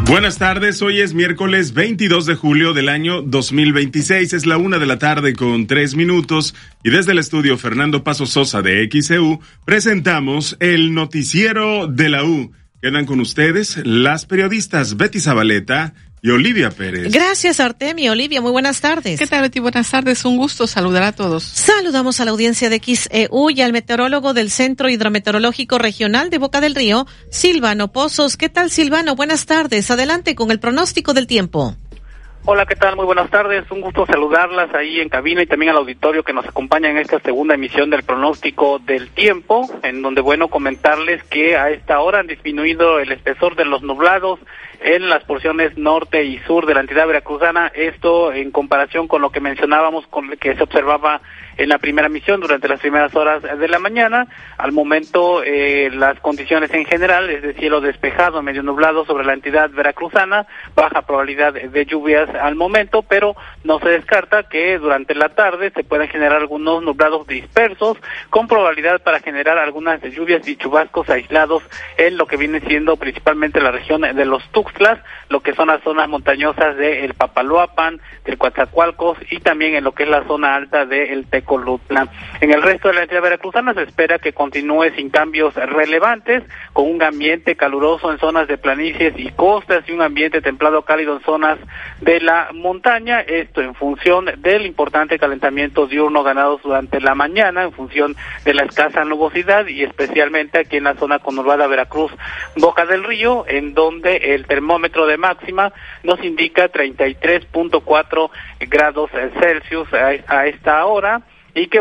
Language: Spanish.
Buenas tardes, hoy es miércoles 22 de julio del año 2026, es la 1:03 y desde el estudio Fernando Paso Sosa de XEU presentamos el noticiero de la U. Quedan con ustedes las periodistas Betty Zabaleta y Olivia Pérez. Gracias, Artemio. Olivia, muy buenas tardes. ¿Qué tal, Betty? Buenas tardes, un gusto saludar a todos. Saludamos a la audiencia de XEU y al meteorólogo del Centro Hidrometeorológico Regional de Boca del Río, Silvano Pozos. ¿Qué tal, Silvano? Buenas tardes. Adelante con el pronóstico del tiempo. Hola, ¿qué tal? Muy buenas tardes. Un gusto saludarlas ahí en cabina y también al auditorio que nos acompaña en esta segunda emisión del pronóstico del tiempo, en donde, bueno, comentarles que a esta hora han disminuido el espesor de los nublados en las porciones norte y sur de la entidad veracruzana, esto en comparación con lo que mencionábamos, con lo que se observaba en la primera misión durante las primeras horas de la mañana. Al momento, las condiciones en general es de cielo despejado, medio nublado sobre la entidad veracruzana, baja probabilidad de lluvias al momento, pero no se descarta que durante la tarde se puedan generar algunos nublados dispersos, con probabilidad para generar algunas lluvias y chubascos aislados en lo que viene siendo principalmente la región de los Tuxtlas, lo que son las zonas montañosas de El Papaloapan, del Coatzacoalcos y también en lo que es la zona alta de El Tecolutla. En el resto de la entidad veracruzana se espera que continúe sin cambios relevantes, con un ambiente caluroso en zonas de planicies y costas y un ambiente templado cálido en zonas de la montaña, esto en función del importante calentamiento diurno ganado durante la mañana, en función de la escasa nubosidad y especialmente aquí en la zona conurbada Veracruz, Boca del Río, en donde el termómetro de máxima nos indica 33.4 grados Celsius a esta hora, y que